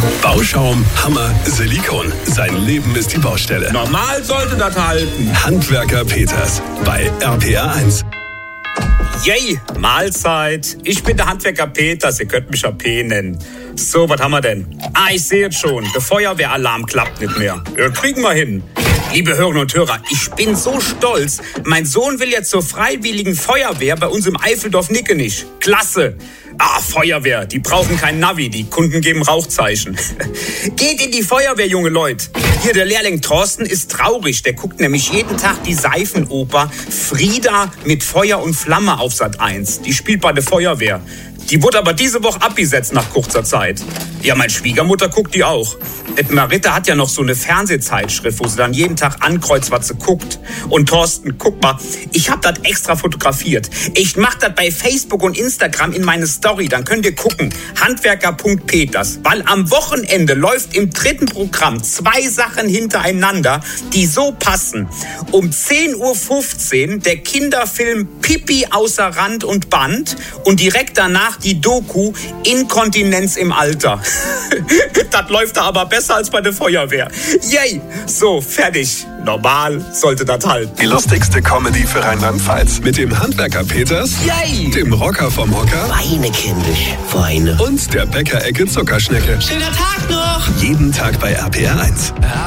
Bauschaum, Hammer, Silikon. Sein Leben ist die Baustelle. Normal sollte das halten. Handwerker Peters bei RPR 1. Yay, Mahlzeit. Ich bin der Handwerker Peters, ihr könnt mich AP nennen. So, was haben wir denn? Ich sehe es schon, der Feuerwehralarm klappt nicht mehr. Ja, kriegen wir hin. Liebe Hörerinnen und Hörer, ich bin so stolz. Mein Sohn will jetzt zur Freiwilligen Feuerwehr bei uns im Eifeldorf-Nickenich. Klasse. Feuerwehr, die brauchen kein Navi, die Kunden geben Rauchzeichen. Geht in die Feuerwehr, junge Leute. Hier, der Lehrling Thorsten ist traurig. Der guckt nämlich jeden Tag die Seifenoper Frida mit Feuer und Flamme auf Sat 1. Die spielt bei der Feuerwehr. Die wurde aber diese Woche abgesetzt nach kurzer Zeit. Ja, meine Schwiegermutter guckt die auch. Maritta hat ja noch so eine Fernsehzeitschrift, wo sie dann jeden Tag ankreuzt, was sie guckt. Und Thorsten, guck mal, ich hab das extra fotografiert. Ich mach das bei Facebook und Instagram in meine Story, dann könnt ihr gucken. Handwerker.peters. Weil am Wochenende läuft im 3. Programm 2 Sachen hintereinander, die so passen. Um 10:15 Uhr der Kinderfilm Pippi außer Rand und Band und direkt danach die Doku Inkontinenz im Alter. Das läuft da aber besser als bei der Feuerwehr. Yay! So, fertig. Normal sollte das halten. Die lustigste Comedy für Rheinland-Pfalz. Mit dem Handwerker Peters, Yay! dem Rocker vom Hocker Weine, kindisch, Weine. und der Bäckerecke Zuckerschnecke. Schöner Tag noch! Jeden Tag bei RPR 1.